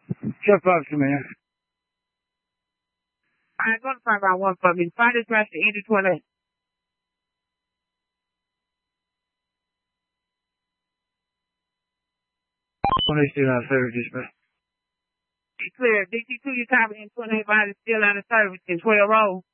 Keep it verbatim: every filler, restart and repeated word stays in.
Jump up to me. I'm going to find out one for me. Find this right to Indy twenty. twenty-two out of service, dispatch. Clear. D C two, you copy in twenty-eight body still out of service in twelve row.